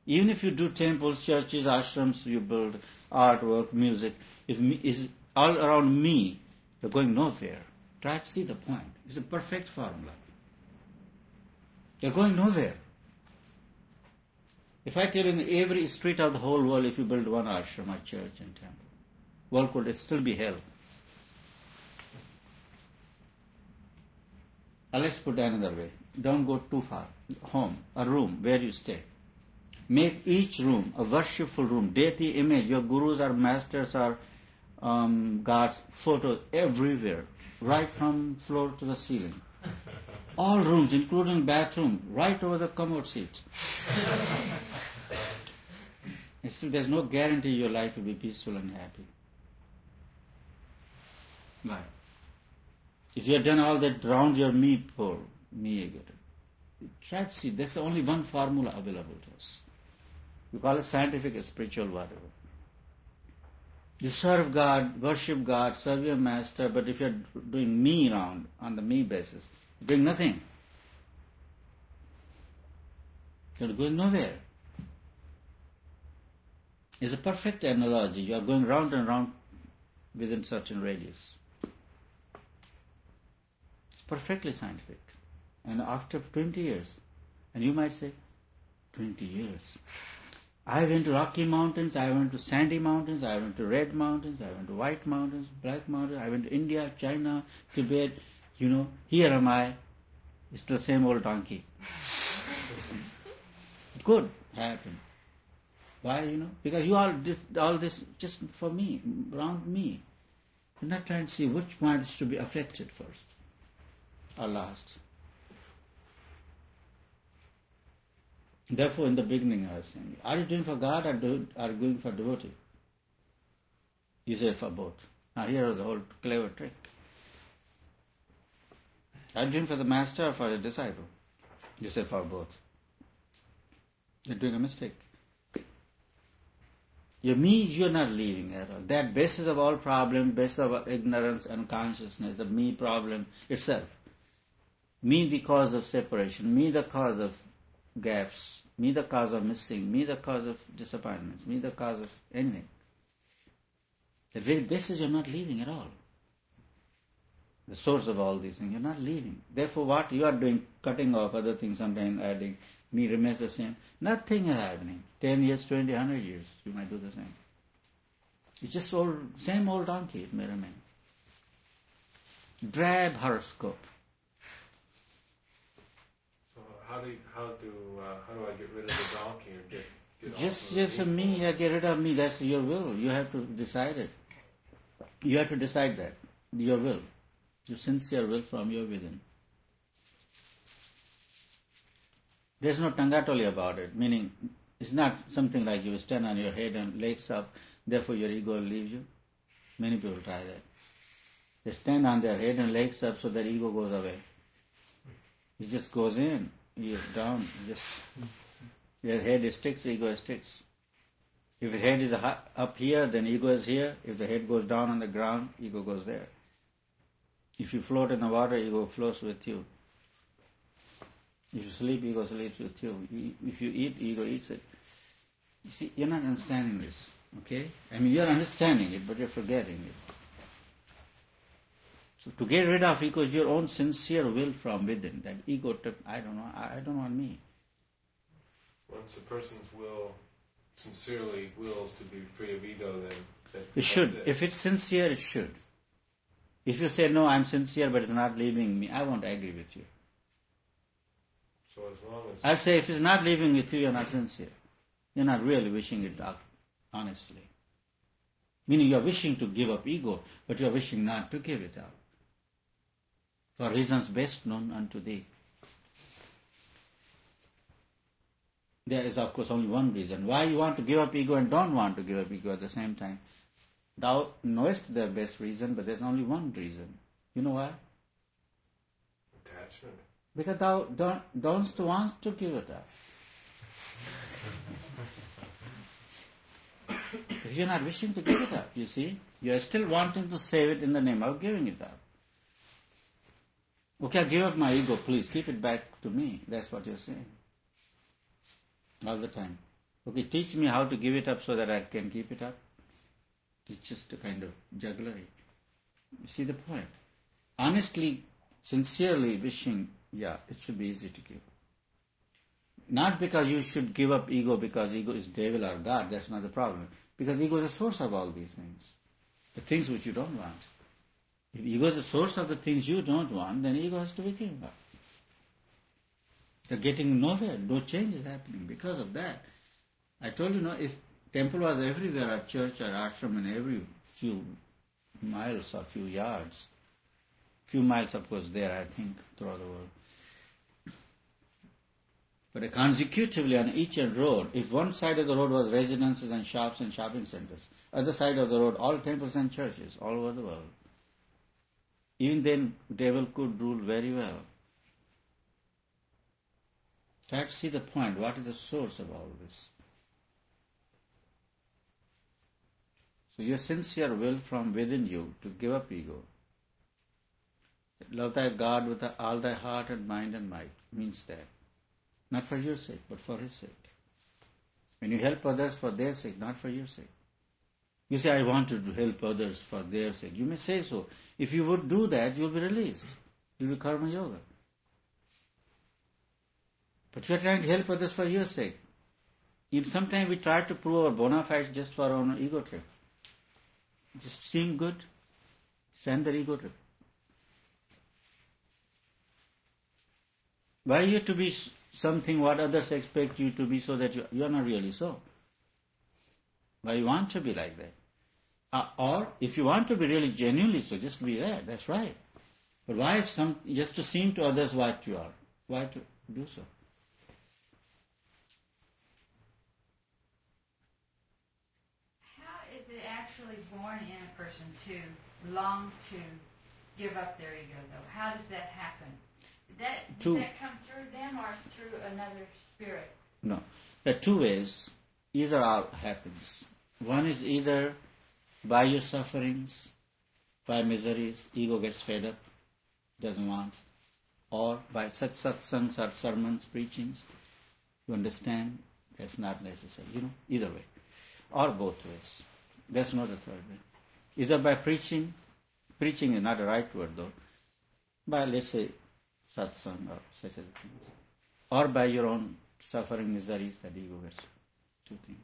Even if you do temples, churches, ashrams, you build artwork, music, if is all around me, you're going nowhere. Try to see the point. It's a perfect formula. You're going nowhere. If I tell you in every street of the whole world, if you build one ashram, a church and temple, world could still be hell. Let's put it another way. Don't go too far. Home, a room where you stay. Make each room a worshipful room, deity image. Your gurus or masters or God's photos everywhere, right from floor to the ceiling. All rooms, including bathroom, right over the commode seat. And still, there's no guarantee your life will be peaceful and happy. Why? If you have done all that round your me pole, me ego, try to see, there's only one formula available to us. You call it scientific or spiritual, whatever. You serve God, worship God, serve your master, but if you're doing me round, on the me basis, you're doing nothing. You're going nowhere. It's a perfect analogy. You are going round and round within certain radius. It's perfectly scientific. And after 20 years, and you might say, 20 years. I went to Rocky Mountains, I went to Sandy Mountains, I went to Red Mountains, I went to White Mountains, Black Mountains, I went to India, China, Tibet. Here am I. It's the same old donkey. It could happen. Why, Because you all did all this just for me, around me. You're not trying to see which point is to be affected first or last. Therefore, in the beginning I was saying, are you doing for God or are you doing for devotee? You say for both. Now here is the whole clever trick. Are you doing for the master or for the disciple? You say for both. You're doing a mistake. You're not leaving at all. That basis of all problem, basis of ignorance and consciousness, the me problem itself. Me the cause of separation, me the cause of gaps, me the cause of missing, me the cause of disappointments, me the cause of anything. The very basis you're not leaving at all. The source of all these things, you're not leaving. Therefore what you are doing, cutting off other things, sometimes adding, me remains the same. Nothing is happening. 10 years, 20, 100 years, you might do the same. It's just same old donkey, it may remain. Drab horoscope. How do I get rid of the donkey or get Just me, get rid of me, that's your will. You have to decide it. You have to decide that. Your will. Your sincere will from your within. There's no tangatoli about it, meaning it's not something like you stand on your head and legs up, therefore your ego will leave you. Many people try that. They stand on their head and legs up so their ego goes away. It just goes in. You're down, your head sticks, ego sticks. If your head is up here, then ego is here. If the head goes down on the ground, ego goes there. If you float in the water, ego floats with you. If you sleep, ego sleeps with you. If you eat, ego eats it. You see, you're not understanding this, okay? You're understanding it, but you're forgetting it. So to get rid of ego is your own sincere will from within. That ego, I don't want me. Once a person's will sincerely wills to be free of ego, then it should. If it's sincere, it should. If you say, no, I'm sincere, but it's not leaving me, I won't agree with you. So as long as I say, if it's not leaving with you, you're not sincere. You're not really wishing it out, honestly. Meaning you're wishing to give up ego, but you're wishing not to give it up. For reasons best known unto thee. There is, of course, only one reason. Why you want to give up ego and don't want to give up ego at the same time. Thou knowest the best reason, but there's only one reason. You know why? Attachment. Because thou don't want to give it up. Because you're not wishing to give it up, you see. You're still wanting to save it in the name of giving it up. Okay, I give up my ego, please, keep it back to me. That's what you're saying. All the time. Okay, teach me how to give it up so that I can keep it up. It's just a kind of jugglery. You see the point? Honestly, sincerely wishing, yeah, it should be easy to give. Not because you should give up ego because ego is devil or God, that's not the problem. Because ego is the source of all these things. The things which you don't want. If ego is the source of the things you don't want, then ego has to be given up. You're getting nowhere, no change is happening because of that. I told you, if temple was everywhere, or church or ashram in every few miles or few yards, few miles of course there, I think, throughout the world. But consecutively on each road, if one side of the road was residences and shops and shopping centers, other side of the road, all temples and churches all over the world. Even then, devil could rule very well. Try to see the point. What is the source of all this? So your sincere will from within you to give up ego. Love thy God with all thy heart and mind and might means that. Not for your sake, but for His sake. When you help others for their sake, not for your sake. You say, I want to help others for their sake. You may say so. If you would do that, you will be released. You will be karma yoga. But you are trying to help others for your sake. Even sometimes we try to prove our bona fides just for our own ego trip. Just seem good, send the ego trip. Why you to be something what others expect you to be so that you are not really so? Why you want to be like that? Or if you want to be really genuinely so, just be that. That's right. But why just to seem to others what you are? Why to do so? How is it actually born in a person to long to give up their ego, though? How does that happen? Does that come through them or through another spirit? No. There are two ways. Either or happens. One is either by your sufferings, by miseries, ego gets fed up, doesn't want. Or by such satsangs or sermons, preachings, you understand that's not necessary. Either way. Or both ways. There's no the third way. Either by preaching is not the right word though, by let's say satsang or such other things. Or by your own suffering, miseries, that ego gets. Two things.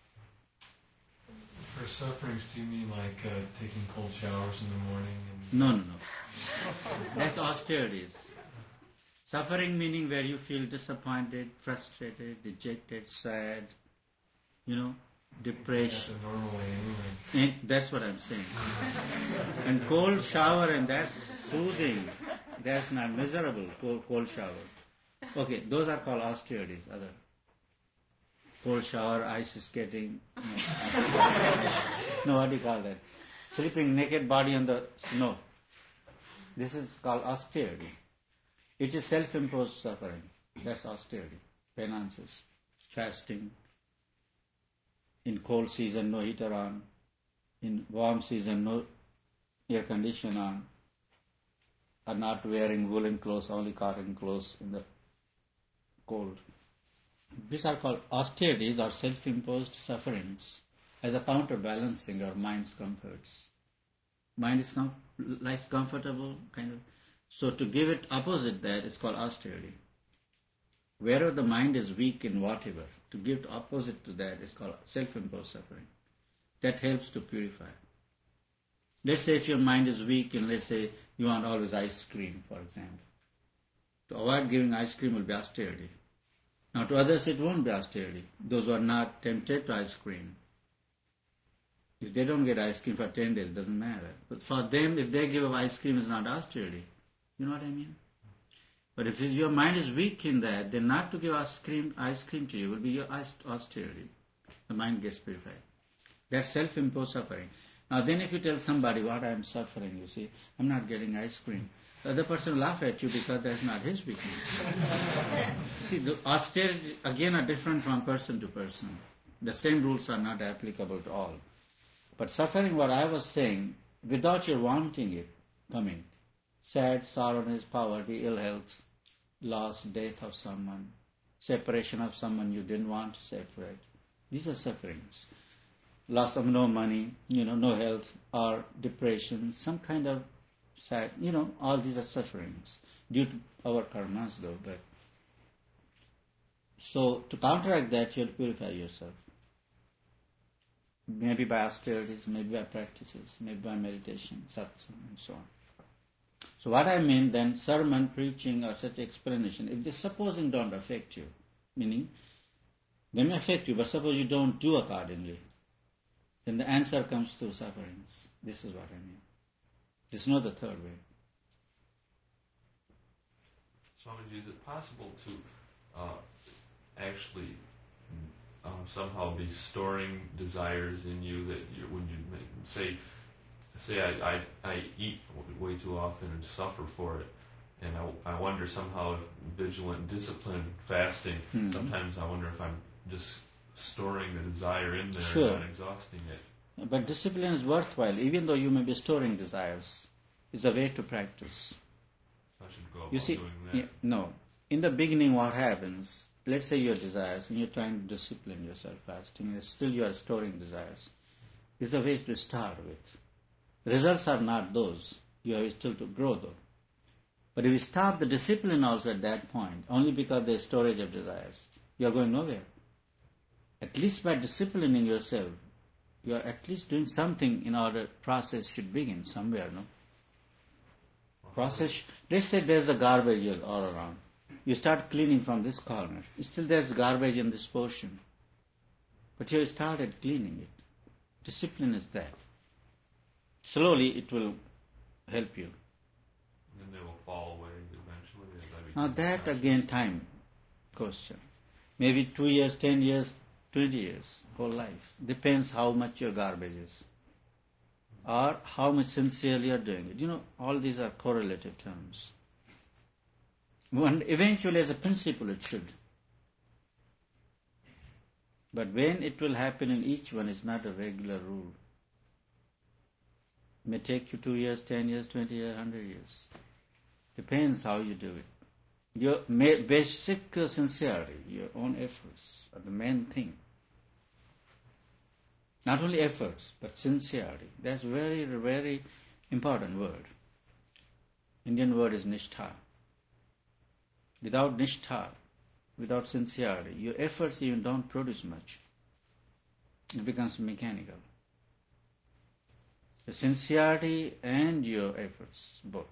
For sufferings, do you mean like taking cold showers in the morning? No. That's austerities. Suffering meaning where you feel disappointed, frustrated, dejected, sad, depression. Anyway. That's what I'm saying. And cold shower, and that's soothing. That's not miserable, cold shower. Okay, those are called austerities. Other cold shower, ice skating. No, what do you call that? Sleeping naked body on the snow. This is called austerity. It is self-imposed suffering. That's austerity. Penances, fasting. In cold season, no heater on. In warm season, no air condition on. Or not wearing woolen clothes, only cotton clothes in the cold. These are called austerities or self-imposed sufferings as a counterbalancing our mind's comforts. Mind is life comfortable, kind of. So to give it opposite that is called austerity. Wherever the mind is weak in whatever, to give opposite to that is called self-imposed suffering. That helps to purify. Let's say if your mind is weak and let's say you want always ice cream, for example. To avoid giving ice cream will be austerity. Now to others it won't be austerity. Those who are not tempted to ice cream. If they don't get ice cream for 10 days, it doesn't matter. But for them, if they give up ice cream, it's not austerity. You know what I mean? But if your mind is weak in that, then not to give ice cream to you will be your austerity. The mind gets purified. That's self-imposed suffering. Now then if you tell somebody what I am suffering, you see, I'm not getting ice cream. The other person will laugh at you because that's not his weakness. See, the austerity again are different from person to person. The same rules are not applicable to all. But suffering, what I was saying, without your wanting it coming, sad, sorrowness, poverty, ill health, loss, death of someone, separation of someone you didn't want to separate, These are sufferings. Loss of no money, no health, or depression, some kind of sad, all these are sufferings due to our karmas though. But so to counteract that, you have to purify yourself. Maybe by austerities, maybe by practices, maybe by meditation, satsang, and so on. So what I mean then, sermon, preaching, or such explanation, if they supposing don't affect you, meaning they may affect you, but suppose you don't do accordingly, then the answer comes through sufferings. This is what I mean. This is not the third way. Swamiji, is it possible to actually somehow be storing desires in you that when you say I eat way too often and suffer for it, and I wonder somehow vigilant, discipline, fasting, sometimes I wonder if I'm just storing the desire in there Sure. and not exhausting it. But discipline is worthwhile, even though you may be storing desires. It's a way to practice. So I should go about You see, doing that. no. In the beginning, what happens? Let's say your desires, and you're trying to discipline yourself fasting, and still you are storing desires. It's a way to start with. Results are not those. You have still to grow though. But if you stop the discipline also at that point, only because there is storage of desires, you are going nowhere. At least by disciplining yourself, you are at least doing something in order process should begin somewhere, no? Process, let's say there's a garbage all around. You start cleaning from this corner. Still there's garbage in this portion. But you started cleaning it. Discipline is that. Slowly it will help you. And they will fall away eventually. Now that again time question. Maybe 2 years, 10 years, 20 years, whole life. Depends how much your garbage is. Or how much sincerely you are doing it. All these are correlative terms. Eventually as a principle it should. But when it will happen in each one is not a regular rule. It may take you 2 years, 10 years, 20 years, 100 years. Depends how you do it. Your basic sincerity, your own efforts are the main thing. Not only efforts, but sincerity. That's very, very important word. Indian word is nishtha. Without nishtha, without sincerity, your efforts even don't produce much. It becomes mechanical. Your sincerity and your efforts, both.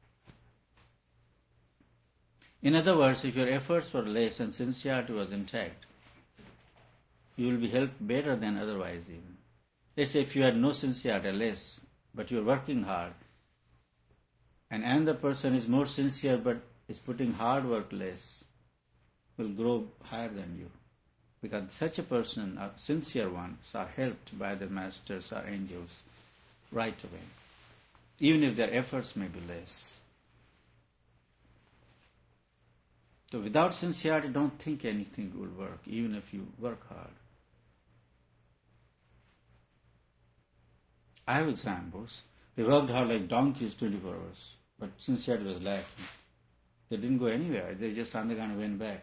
In other words, if your efforts were less and sincerity was intact, you will be helped better than otherwise even. Let's say if you had no sincerity, less, but you are working hard, and another person is more sincere but is putting hard work less, will grow higher than you. Because such a person, a sincere ones, are helped by the masters or angels right away, even if their efforts may be less. So without sincerity, don't think anything will work, even if you work hard. I have examples. They worked hard like donkeys 24 hours, but sincerity was lacking. They didn't go anywhere. They just undergone and went back.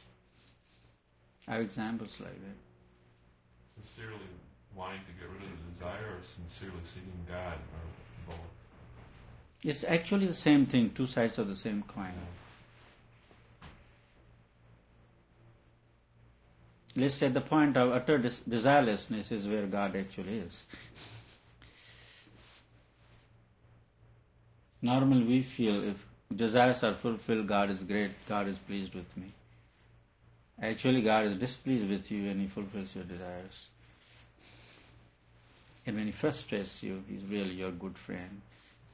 I have examples like that. Sincerely wanting to get rid of the desire or sincerely seeking God or both? It's actually the same thing, two sides of the same coin. Let's say the point of utter desirelessness is where God actually is. Normally we feel if desires are fulfilled, God is great, God is pleased with me. Actually God is displeased with you when He fulfills your desires. And when He frustrates you, He's really your good friend.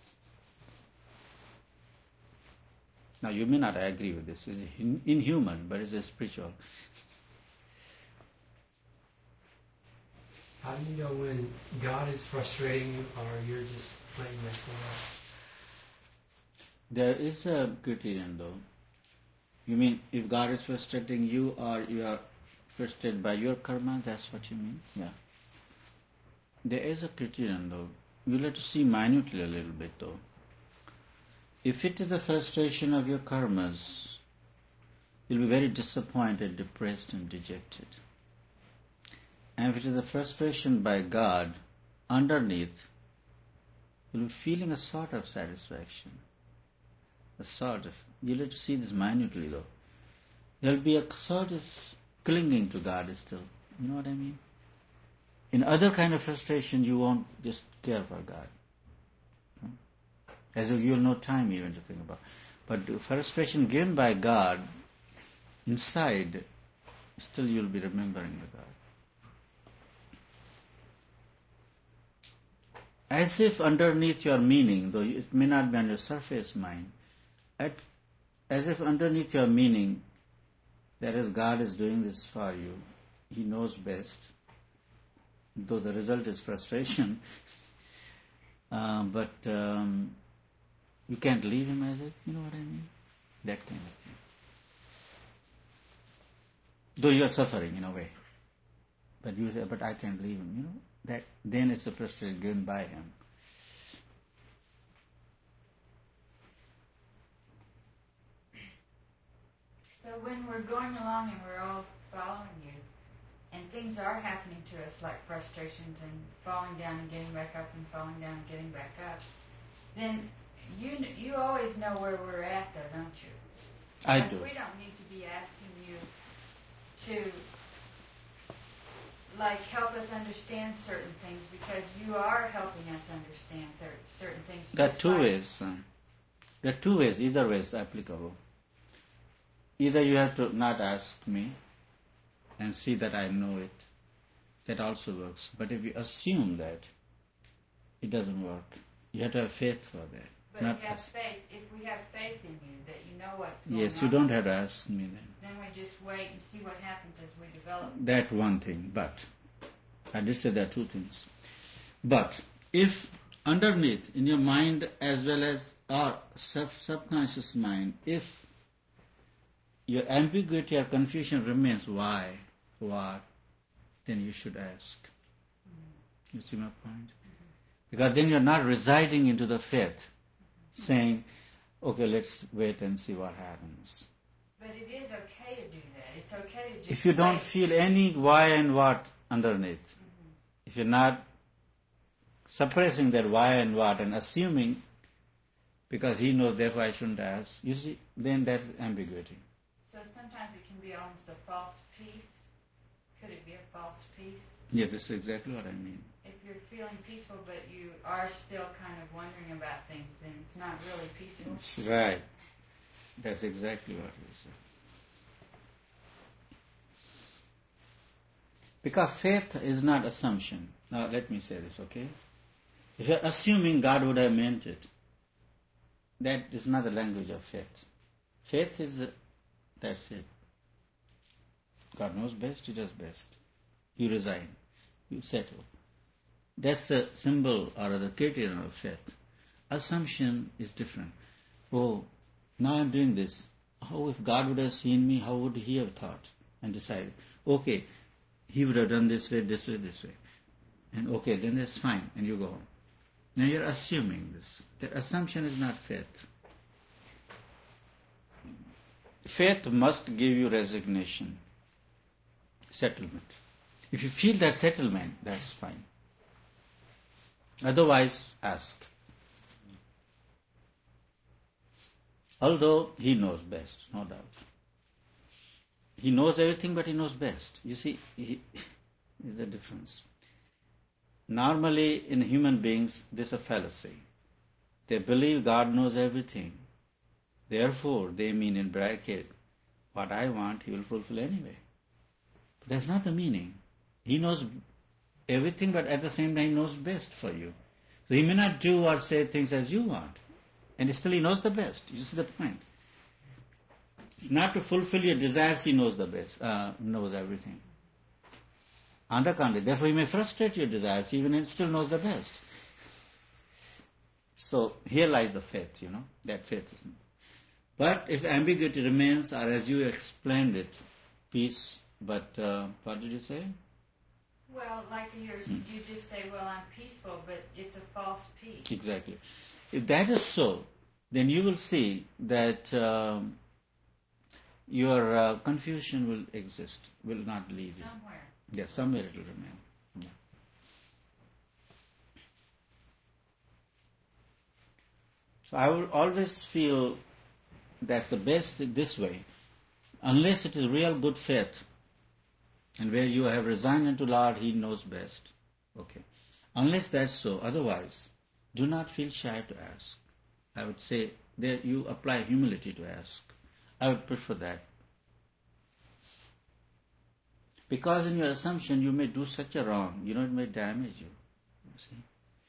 Now you may not agree with this. It's inhuman, but it's spiritual. How do you know when God is frustrating you or you're just plain messing up? There is a criterion though. You mean if God is frustrating you or you are frustrated by your karma, that's what you mean? Yeah. There is a criterion though. You'll have to see minutely a little bit though. If it is the frustration of your karmas, you'll be very disappointed, depressed and dejected. And if it is a frustration by God, underneath, you'll be feeling a sort of satisfaction. A sort of. You'll have to see this minutely though. There'll be a sort of clinging to God still. You know what I mean? In other kind of frustration, you won't just care for God. As if you have no time even to think about. But the frustration given by God, inside, still you'll be remembering the God. As if underneath your meaning, though it may not be on your surface mind, as if underneath your meaning, that is, God is doing this for you. He knows best, though the result is frustration. But you can't leave Him as it, you know what I mean? That kind of thing. Though you are suffering in a way. But you say, but I can't leave Him, you know? That then it's a frustration given by Him. So when we're going along and we're all following you, and things are happening to us like frustrations and falling down and getting back up and falling down and getting back up, then you always know where we're at though, don't you? I like do. We don't need to be asking you to like help us understand certain things because you are helping us understand certain things. There are two ways. There are two ways. Either way is applicable. Either you have to not ask me and see that I know it. That also works. But if you assume that, it doesn't work. You have to have faith for that. But not you have faith. If we have faith in you that you know what's going on. Yes, you don't have to ask me then. Then we just wait and see what happens as we develop. That one thing. But I just said there are two things. But if underneath in your mind as well as our subconscious mind, if your ambiguity or confusion remains why, what, then you should ask. You see my point? Because then you're not residing into the faith, saying, okay, let's wait and see what happens. But it is okay to do that. It's okay to just If you don't wait. feel any why and what underneath, if you're not suppressing that why and what and assuming, because he knows, therefore I shouldn't ask, you see, then that's ambiguity. So sometimes it can be almost a false peace. Could it be a false peace? Yeah, this is exactly what I mean. If you're feeling peaceful but you are still kind of wondering about things, then it's not really peaceful. That's right. That's exactly what you said. Because faith is not assumption. Now let me say this, okay? If you're assuming God would have meant it, that is not the language of faith. Faith is, that's it. God knows best, He does best. You resign, you settle. That's the symbol or the criterion of faith. Assumption is different. Oh, now I'm doing this. Oh, if God would have seen me, how would He have thought and decided? Okay, He would have done this way, this way, this way. And okay, then that's fine, and you go on. Now you're assuming this. That assumption is not faith. Faith must give you resignation, settlement. If you feel that settlement, that's fine. Otherwise, ask. Although He knows best, no doubt. He knows everything, but He knows best. You see, there's a difference. Normally, in human beings, there's a fallacy. They believe God knows everything. Therefore, they mean in bracket, what I want, He will fulfill anyway. But that's not the meaning. He knows everything, but at the same time, He knows best for you. So He may not do or say things as you want. And still He knows the best. You see the point. It's not to fulfill your desires, He knows the best, knows everything. On the contrary, therefore He may frustrate your desires, even if He still knows the best. So here lies the faith, that faith is not. But if ambiguity remains, or as you explained it, peace, but what did you say? Well, like you just say, well, I'm peaceful, but it's a false peace. Exactly. If that is so, then you will see that your confusion will exist, will not leave you. Somewhere. Yeah, somewhere it will remain. So I will always feel that's the best this way, unless it is real good faith, and where you have resigned unto Lord, He knows best. Okay. Unless that's so, otherwise, do not feel shy to ask. I would say that you apply humility to ask. I would prefer that. Because in your assumption you may do such a wrong, it may damage you. You see?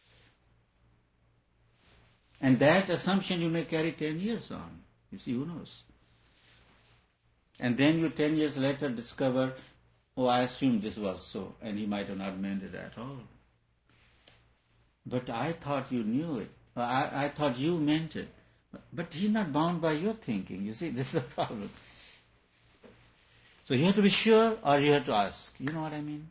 And that assumption you may carry 10 years on. You see, who knows? And then you 10 years later discover, I assumed this was so, and he might have not meant it at all. But I thought you knew it. I thought you meant it. But he's not bound by your thinking. You see, this is a problem. So you have to be sure or you have to ask. You know what I mean?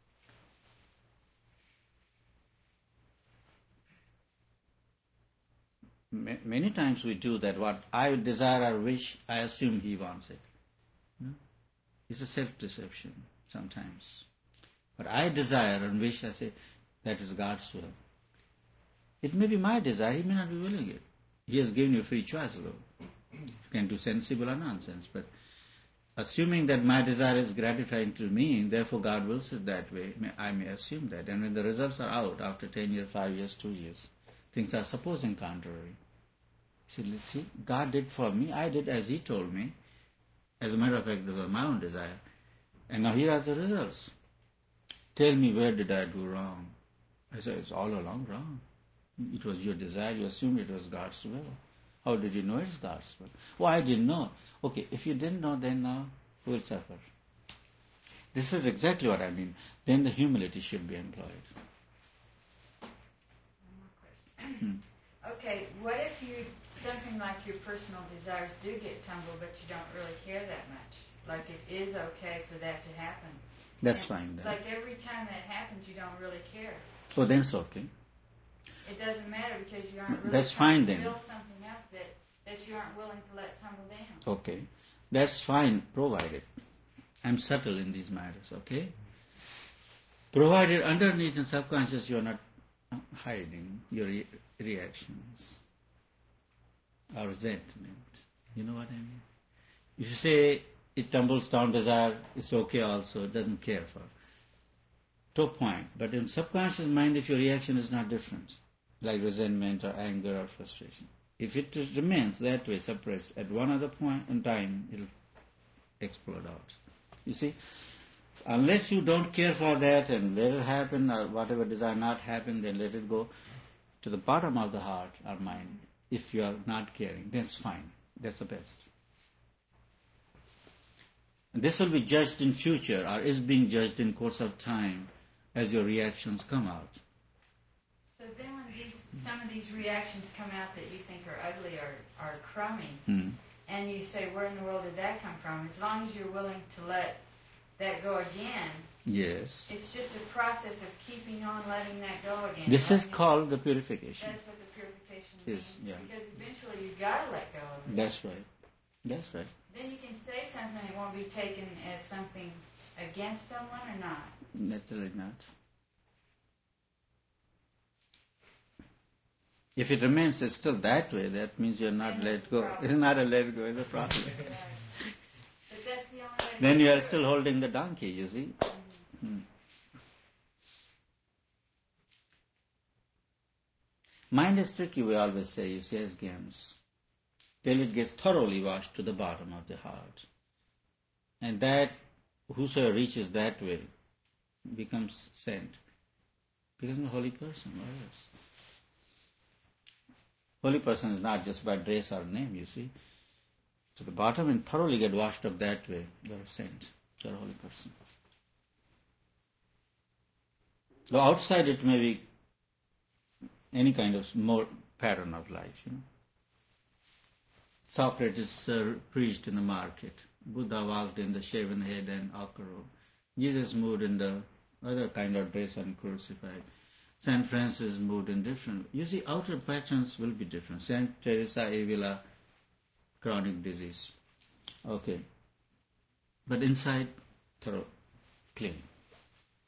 Many times we do that. What I desire or wish, I assume he wants it. It's a self-deception sometimes. But I desire and wish, I say, that is God's will. It may be my desire, he may not be willing it. He has given you free choice, though. You can do sensible or nonsense. But assuming that my desire is gratifying to me, therefore God wills it that way, I may assume that. And when the results are out, after 10 years, 5 years, 2 years, things are supposing contrary. So let's see, God did for me, I did as He told me. As a matter of fact, this was my own desire. And now here are the results. Tell me, where did I do wrong? I said, it's all along wrong. It was your desire, you assumed it was God's will. How did you know it's God's will? Oh, I didn't know. Okay, if you didn't know, then now who will suffer? This is exactly what I mean. Then the humility should be employed. One more question. Okay, what if something like your personal desires do get tumbled, but you don't really care that much? Like it is okay for that to happen. That's fine then. Like every time that happens, you don't really care. Oh, then it's okay. It doesn't matter because you aren't really That's trying fine to then. build something up that you aren't willing to let tumble down. Okay. That's fine, provided. I'm subtle in these matters, okay? Provided underneath in subconscious you are not hiding your reactions or resentment. You know what I mean? If you say it tumbles down desire, it's okay also, it doesn't care for. To a point. But in subconscious mind, if your reaction is not different, like resentment or anger or frustration, if it remains that way, suppressed, at one other point in time, it'll explode out. You see? Unless you don't care for that and let it happen, or whatever desire not happen, then let it go to the bottom of the heart or mind. If you are not caring, that's fine. That's the best. And this will be judged in future, or is being judged in course of time as your reactions come out. So then when some of these reactions come out that you think are ugly or crummy, and you say, where in the world did that come from? As long as you're willing to let that go again, yes, it's just a process of keeping on letting that go again. This is called the purification. That's what the purification Yes, means. yeah. Because eventually you've got to let go of it. That's right. That's right. Then you can say something that won't be taken as something against someone or not. Naturally not. If it remains still that way, that means you're not let go. It's not a let go, it's a problem. Right. But that's the only way to Then you do are it. still holding the donkey, you see. Mind is tricky, we always say, you see, as games, till it gets thoroughly washed to the bottom of the heart. And that, whosoever reaches that way, becomes saint, becomes a holy person. What else? Holy person is not just by dress or name, you see. To the bottom and thoroughly get washed up that way, you're a saint, you're a holy person. So outside it may be any kind of more pattern of life, you know. Socrates preached in the market. Buddha walked in the shaven head and ochre robe. Jesus moved in the other kind of dress and crucified. Saint Francis moved in different. You see, outer patterns will be different. Saint Teresa Avila, chronic disease. Okay. But inside, thorough, clean.